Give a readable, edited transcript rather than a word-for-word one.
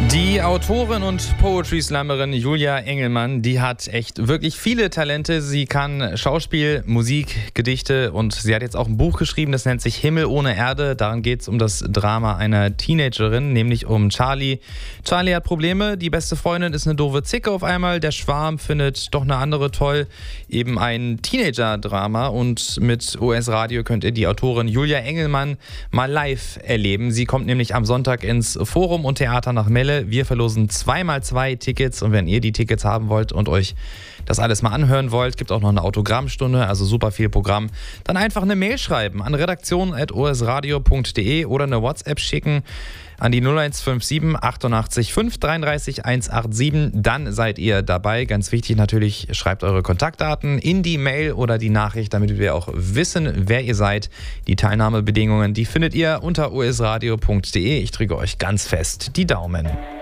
Die Autorin und Poetry Slammerin Julia Engelmann, die hat echt wirklich viele Talente. Sie kann Schauspiel, Musik, Gedichte und sie hat jetzt auch ein Buch geschrieben, das nennt sich Himmel ohne Erde. Darin geht es um das Drama einer Teenagerin, nämlich um Charlie. Charlie hat Probleme, die beste Freundin ist eine doofe Zicke auf einmal, der Schwarm findet doch eine andere toll. Eben ein Teenager-Drama und mit OS Radio könnt ihr die Autorin Julia Engelmann mal live erleben. Sie kommt nämlich am Sonntag ins Forum und Theater nach Melle. Wir verlosen 2x2 Tickets und wenn ihr die Tickets haben wollt und euch das alles mal anhören wollt, gibt auch noch eine Autogrammstunde, also super viel Programm, dann einfach eine Mail schreiben an redaktion@osradio.de oder eine WhatsApp schicken an die 0157 88 533 187. Dann seid ihr dabei. Ganz wichtig natürlich, schreibt eure Kontaktdaten in die Mail oder die Nachricht, damit wir auch wissen, wer ihr seid. Die Teilnahmebedingungen, die findet ihr unter osradio.de. Ich drücke euch ganz fest die Daumen.